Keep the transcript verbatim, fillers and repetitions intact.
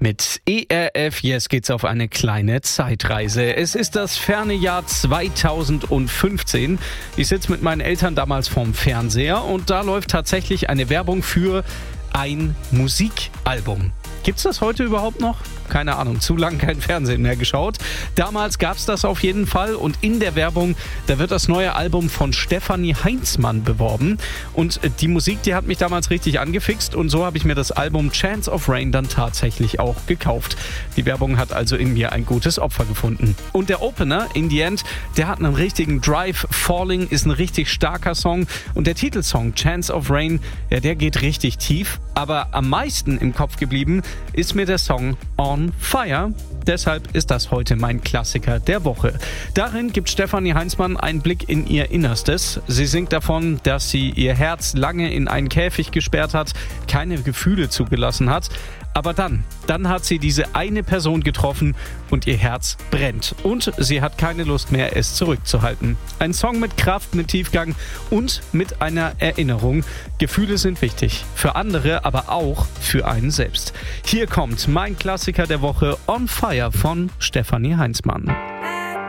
Mit E R F Yes geht's auf eine kleine Zeitreise. Es ist das ferne Jahr zweitausendfünfzehn. Ich sitze mit meinen Eltern damals vorm Fernseher und da läuft tatsächlich eine Werbung für ein Musikalbum. Gibt's das heute überhaupt noch? Keine Ahnung, zu lang kein Fernsehen mehr geschaut. Damals gab's das auf jeden Fall und in der Werbung, da wird das neue Album von Stefanie Heinzmann beworben. Und die Musik, die hat mich damals richtig angefixt und so habe ich mir das Album Chance of Rain dann tatsächlich auch gekauft. Die Werbung hat also in mir ein gutes Opfer gefunden. Und der Opener, In the End, der hat einen richtigen Drive. Falling ist ein richtig starker Song und der Titelsong Chance of Rain, ja, der geht richtig tief. Aber am meisten im Kopf geblieben ist mir der Song On Fire. Deshalb ist das heute mein Klassiker der Woche. Darin gibt Stefanie Heinzmann einen Blick in ihr Innerstes. Sie singt davon, dass sie ihr Herz lange in einen Käfig gesperrt hat, keine Gefühle zugelassen hat. Aber dann, dann hat sie diese eine Person getroffen und ihr Herz brennt. Und sie hat keine Lust mehr, es zurückzuhalten. Ein Song mit Kraft, mit Tiefgang und mit einer Erinnerung. Gefühle sind wichtig. Für andere, aber auch für einen selbst. Hier kommt mein Klassiker der Woche On Fire von Stefanie Heinzmann.